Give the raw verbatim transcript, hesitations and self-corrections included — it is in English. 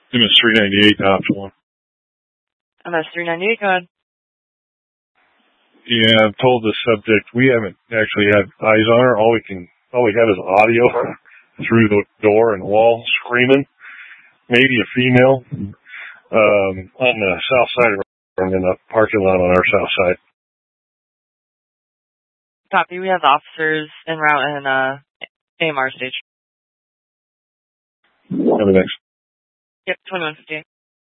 M S three ninety-eight, option one. M S three ninety-eight, go ahead. Yeah, I've told the subject we haven't actually had eyes on her. All we can, all we have is audio through the door and wall screaming. Maybe a female um, on the south side of and in the parking lot on our south side. Copy. We have officers en route in uh, A M R stage. Have a next. Yep, twenty-one fifty-eight.